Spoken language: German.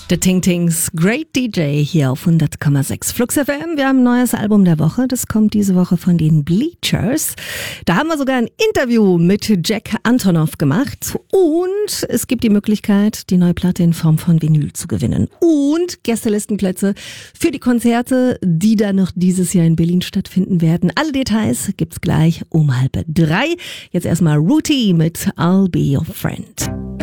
The Ting Tings, Great DJ hier auf 100,6 Flux FM. Wir haben ein neues Album der Woche. Das kommt diese Woche von den Bleachers. Da haben wir sogar ein Interview mit Jack Antonoff gemacht. Und es gibt die Möglichkeit, die neue Platte in Form von Vinyl zu gewinnen. Und Gästelistenplätze für die Konzerte, die dann noch dieses Jahr in Berlin stattfinden werden. Alle Details gibt's gleich um 2:30. Jetzt erstmal Ruti mit I'll Be Your Friend.